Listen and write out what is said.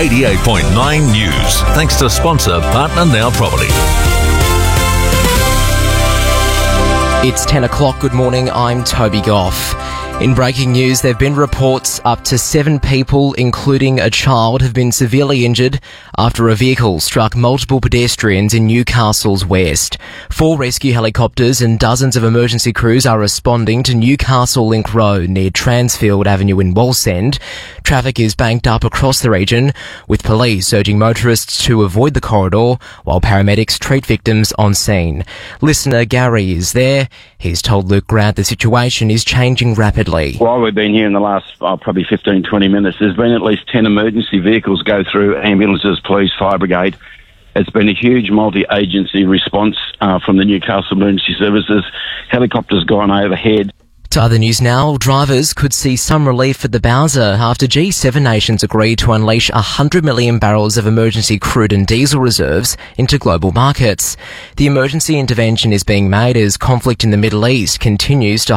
88.9 News. Thanks to sponsor Partner Now Property. It's 10 o'clock. Good morning. I'm Toby Goff. In breaking news, there have been reports up to 7 people, including a child, have been severely injured after a vehicle struck multiple pedestrians in Newcastle's west. 4 rescue helicopters and dozens of emergency crews are responding to Newcastle Link Road near Transfield Avenue in Wallsend. Traffic is banked up across the region, with police urging motorists to avoid the corridor while paramedics treat victims on scene. Listener Gary is there. He's told Luke Grant the situation is changing rapidly. While we've been here in the last probably 15, 20 minutes, there's been at least 10 emergency vehicles go through, ambulances, police, fire brigade. It's been a huge multi-agency response from the Newcastle Emergency Services. Helicopters gone overhead. To other news now, drivers could see some relief at the Bowser after G7 nations agreed to unleash 100 million barrels of emergency crude and diesel reserves into global markets. The emergency intervention is being made as conflict in the Middle East continues to